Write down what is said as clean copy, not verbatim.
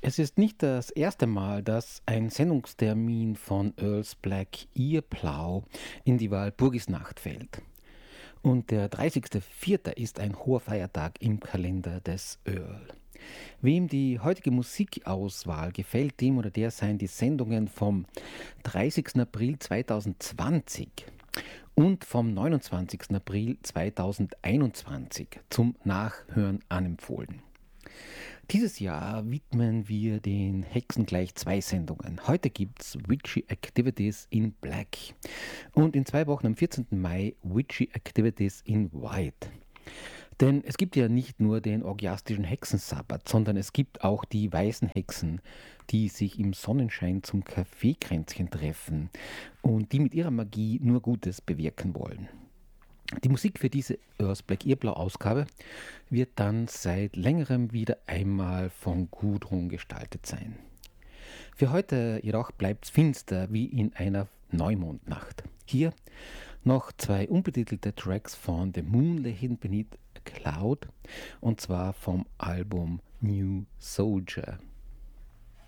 Es ist nicht das erste Mal, dass ein Sendungstermin von Earls Black Earplough in die Walpurgisnacht fällt. Und der 30.04. ist ein hoher Feiertag im Kalender des Earl. Wem die heutige Musikauswahl gefällt, dem oder der seien die Sendungen vom 30. April 2020 und vom 29. April 2021 zum Nachhören anempfohlen. Dieses Jahr widmen wir den Hexen gleich zwei Sendungen. Heute gibt's Witchy Activities in Black und in 2 Wochen am 14. Mai Witchy Activities in White. Denn es gibt ja nicht nur den orgiastischen Hexensabbat, sondern es gibt auch die weißen Hexen, die sich im Sonnenschein zum Kaffeekränzchen treffen und die mit ihrer Magie nur Gutes bewirken wollen. Die Musik für diese Earls Black Earblau Ausgabe wird dann seit längerem wieder einmal von Gudrun gestaltet sein. Für heute jedoch bleibt's finster wie in einer Neumondnacht. Hier noch zwei unbetitelte Tracks von The Moon Lay Hidden Beneath a Cloud und zwar vom Album New Soldier.